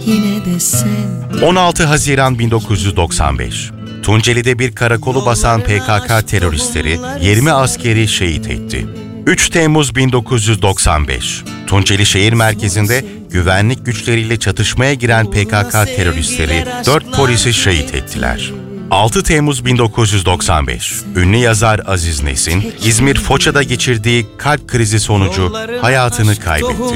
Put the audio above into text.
yine de sen. 16 Haziran 1995. Tunceli'de bir karakolu basan PKK teröristleri 20 askeri şehit etti. 3 Temmuz 1995. Tunceli şehir merkezinde güvenlik güçleriyle çatışmaya giren PKK teröristleri 4 polisi şehit ettiler. 6 Temmuz 1995. Ünlü yazar Aziz Nesin, İzmir Foça'da geçirdiği kalp krizi sonucu hayatını kaybetti.